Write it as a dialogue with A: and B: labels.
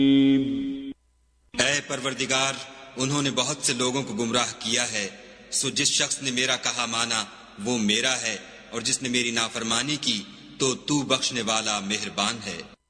A: ऐ परवरदिगार, उन्होंने बहुत से लोगों को गुमराह किया है, सो जिस शख्स ने मेरा कहा माना वो मेरा है, और जिसने मेरी नाफरमानी की तो तू बख्शने वाला मेहरबान है।